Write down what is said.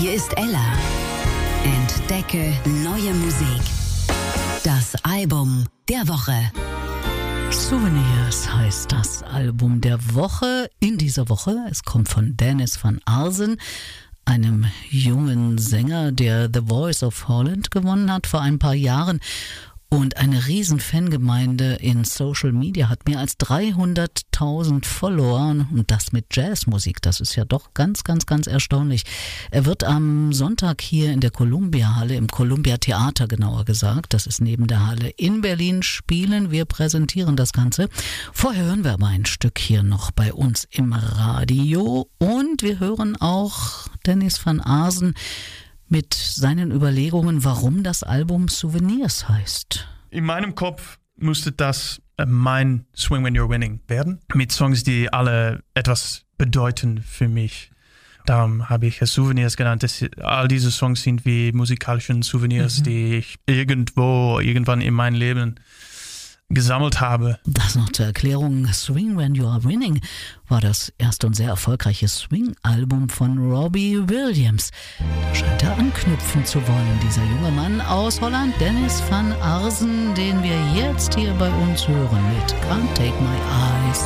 Hier ist Ella. Entdecke neue Musik. Das Album der Woche. Souvenirs heißt das Album der Woche. In dieser Woche, es kommt von Dennis van Arsen, einem jungen Sänger, der The Voice of Holland gewonnen hat vor ein paar Jahren. Und eine riesen Fangemeinde in Social Media hat mehr als 300.000 Follower und das mit Jazzmusik. Das ist ja doch ganz, ganz, ganz erstaunlich. Er wird am Sonntag hier in der Columbia-Halle, im Columbia-Theater genauer gesagt, das ist neben der Halle in Berlin, spielen. Wir präsentieren das Ganze. Vorher hören wir aber ein Stück hier noch bei uns im Radio und wir hören auch Dennis van Arsen mit seinen Überlegungen, warum das Album Souvenirs heißt. In meinem Kopf musste das mein Swing When You're Winning werden. Mit Songs, die alle etwas bedeuten für mich. Darum habe ich es Souvenirs genannt. All diese Songs sind wie musikalischen Souvenirs, die ich irgendwann in meinem Leben gesammelt habe. Das noch zur Erklärung. Swing When You Are Winning war das erste und sehr erfolgreiche Swing-Album von Robbie Williams. Da scheint er anknüpfen zu wollen, dieser junge Mann aus Holland, Dennis van Arsen, den wir jetzt hier bei uns hören mit Can't Take My Eyes